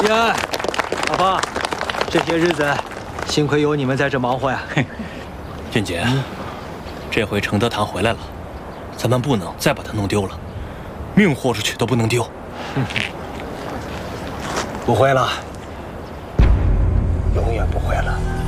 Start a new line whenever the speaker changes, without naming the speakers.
呀，阿爸，这些日子幸亏有你们在这忙活呀。
俊杰，这回程德堂回来了，咱们不能再把他弄丢了，命豁出去都不能丢。
不会了，永远不会了。